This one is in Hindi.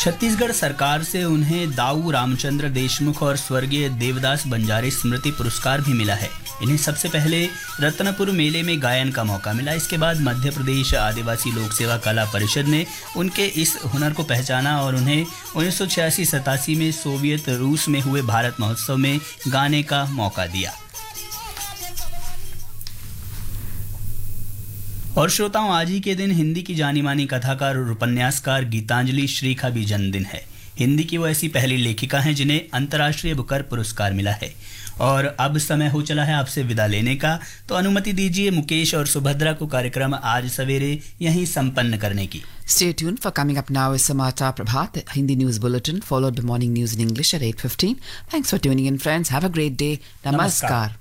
छत्तीसगढ़ सरकार से उन्हें दाऊ रामचंद्र देशमुख और स्वर्गीय देवदास बंजारे स्मृति पुरस्कार भी मिला है। इन्हें सबसे पहले रत्नपुर मेले में गायन का मौका मिला। इसके बाद मध्य प्रदेश आदिवासी लोक सेवा कला परिषद ने उनके इस हुनर को पहचाना और उन्हें 1986-87 में सोवियत रूस में हुए भारत महोत्सव में गाने का मौका दिया। और श्रोताओं, आज ही के दिन हिंदी की जानी मानी कथाकार और उपन्यासकार गीतांजलि श्री का भी जन्मदिन है। हिंदी की वो ऐसी पहली लेखिका हैं जिन्हें अंतर्राष्ट्रीय बुकर पुरस्कार मिला है। और अब समय हो चला है आपसे विदा लेने का, तो अनुमति दीजिए मुकेश और सुभद्रा को कार्यक्रम आज सवेरे यहीं संपन्न करने की। Stay tuned for coming up now is Samachar Prabhat, Hindi News Bulletin, followed by morning news in English at 8:15. Thanks for tuning in, friends. Have a great day. Namaskar.